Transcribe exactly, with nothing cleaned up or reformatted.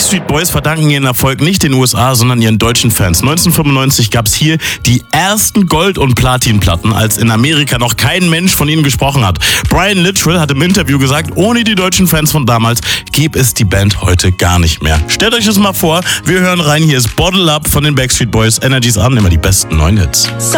Backstreet Boys verdanken ihren Erfolg nicht den U S A, sondern ihren deutschen Fans. neunzehnhundertfünfundneunzig gab es hier die ersten Gold- und Platinplatten, als in Amerika noch kein Mensch von ihnen gesprochen hat. Brian Littrell hat im Interview gesagt, ohne die deutschen Fans von damals gäbe es die Band heute gar nicht mehr. Stellt euch das mal vor, wir hören rein, hier ist Bottle Up von den Backstreet Boys. Energies an, immer die besten neuen Hits.